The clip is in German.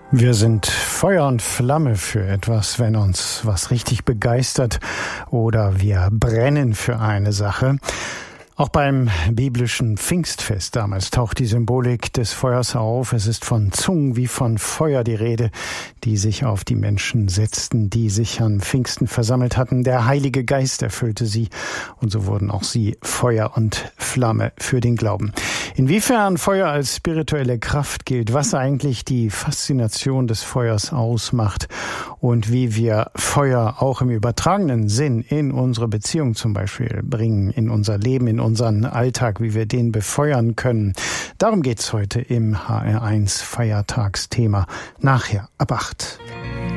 Wir sind Feuer und Flamme für etwas, wenn uns was richtig begeistert oder wir brennen für eine Sache. Auch beim biblischen Pfingstfest damals taucht die Symbolik des Feuers auf. Es ist von Zungen wie von Feuer die Rede, die sich auf die Menschen setzten, die sich an Pfingsten versammelt hatten. Der Heilige Geist erfüllte sie und so wurden auch sie Feuer und Flamme für den Glauben. Inwiefern Feuer als spirituelle Kraft gilt, was eigentlich die Faszination des Feuers ausmacht und wie wir Feuer auch im übertragenen Sinn in unsere Beziehung zum Beispiel bringen, in unser Leben, in unseren Alltag, wie wir den befeuern können. Darum geht's heute im HR1 Feiertagsthema. Nachher ab 8.